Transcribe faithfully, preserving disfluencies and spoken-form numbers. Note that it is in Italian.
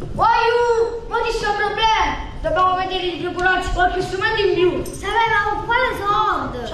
Voglio, ma ci sono problemi. Dobbiamo vedere di procurarci qualche strumento in più. Sapeva con quale soldo?